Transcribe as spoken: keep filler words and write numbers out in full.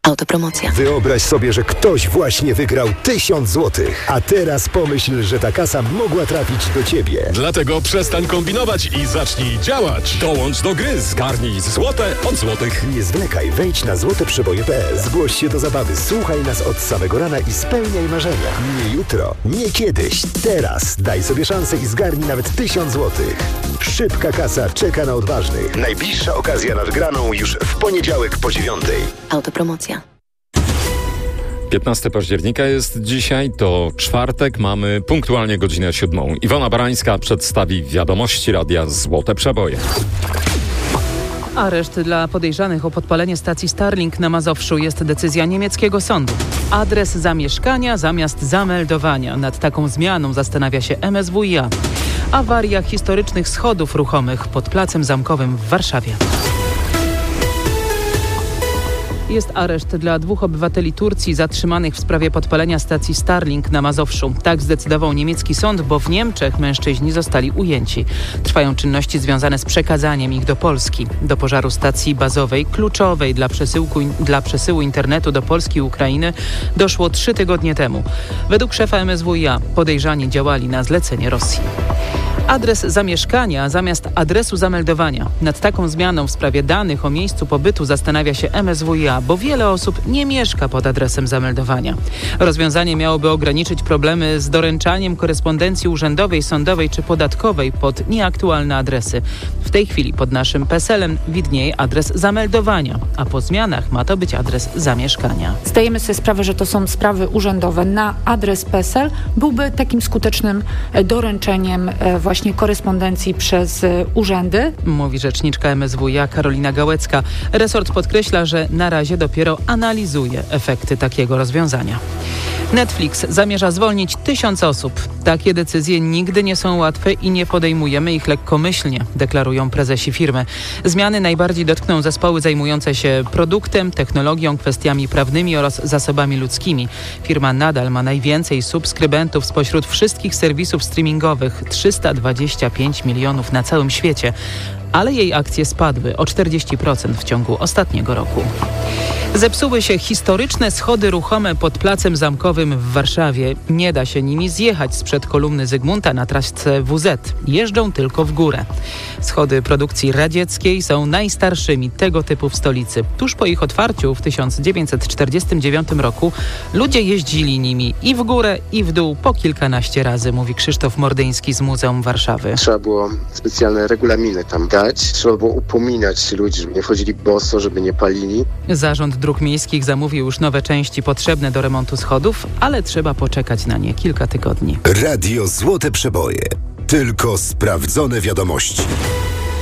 Autopromocja. Wyobraź sobie, że ktoś właśnie wygrał tysiąc złotych. A teraz pomyśl, że ta kasa mogła trafić do ciebie. Dlatego przestań kombinować i zacznij działać. Dołącz do gry, zgarnij złote od złotych. Nie zwlekaj, wejdź na złote przeboje kropka pe el. Zgłoś się do zabawy, słuchaj nas od samego rana i spełniaj marzenia. Nie jutro, nie kiedyś, teraz. Daj sobie szansę i zgarnij nawet tysiąc złotych. Szybka kasa czeka na odważnych. Najbliższa okazja na wygraną już w poniedziałek po dziewiątej. Autopromocja. piętnastego października jest dzisiaj, to czwartek, mamy punktualnie godzinę siódmą. Iwona Barańska przedstawi wiadomości radia Złote Przeboje. Areszt dla podejrzanych o podpalenie stacji Starlink na Mazowszu jest decyzja niemieckiego sądu. Adres zamieszkania zamiast zameldowania. Nad taką zmianą zastanawia się em es wu i a. Awaria historycznych schodów ruchomych pod Placem Zamkowym w Warszawie. Jest areszt dla dwóch obywateli Turcji zatrzymanych w sprawie podpalenia stacji Starlink na Mazowszu. Tak zdecydował niemiecki sąd, bo w Niemczech mężczyźni zostali ujęci. Trwają czynności związane z przekazaniem ich do Polski. Do pożaru stacji bazowej, kluczowej dla przesyłku, dla przesyłu internetu do Polski i Ukrainy, doszło trzy tygodnie temu. Według szefa em es wu i a podejrzani działali na zlecenie Rosji. Adres zamieszkania zamiast adresu zameldowania. Nad taką zmianą w sprawie danych o miejscu pobytu zastanawia się em es wu i a, bo wiele osób nie mieszka pod adresem zameldowania. Rozwiązanie miałoby ograniczyć problemy z doręczaniem korespondencji urzędowej, sądowej czy podatkowej pod nieaktualne adresy. W tej chwili pod naszym peselem widnieje adres zameldowania, a po zmianach ma to być adres zamieszkania. Zdajemy sobie sprawę, że to są sprawy urzędowe. Na adres PESEL byłby takim skutecznym doręczeniem właśnie korespondencji przez urzędy. Mówi rzeczniczka em es wu i a Karolina Gałecka. Resort podkreśla, że na razie dopiero analizuje efekty takiego rozwiązania. Netflix zamierza zwolnić tysiąc osób. Takie decyzje nigdy nie są łatwe i nie podejmujemy ich lekkomyślnie, deklarują prezesi firmy. Zmiany najbardziej dotkną zespoły zajmujące się produktem, technologią, kwestiami prawnymi oraz zasobami ludzkimi. Firma nadal ma najwięcej subskrybentów spośród wszystkich serwisów streamingowych, trzysta dwadzieścia pięć milionów na całym świecie. Ale jej akcje spadły o czterdzieści procent w ciągu ostatniego roku. Zepsuły się historyczne schody ruchome pod Placem Zamkowym w Warszawie. Nie da się nimi zjechać sprzed kolumny Zygmunta na trasce wu zet. Jeżdżą tylko w górę. Schody produkcji radzieckiej są najstarszymi tego typu w stolicy. Tuż po ich otwarciu w tysiąc dziewięćset czterdziestym dziewiątym roku ludzie jeździli nimi i w górę, i w dół po kilkanaście razy, mówi Krzysztof Mordyński z Muzeum Warszawy. Trzeba było specjalne regulaminy tam dać. Trzeba było upominać ludzi, żeby nie wchodzili boso, żeby nie palili. Zarząd Dróg Miejskich zamówił już nowe części potrzebne do remontu schodów, ale trzeba poczekać na nie kilka tygodni. Radio Złote Przeboje. Tylko sprawdzone wiadomości.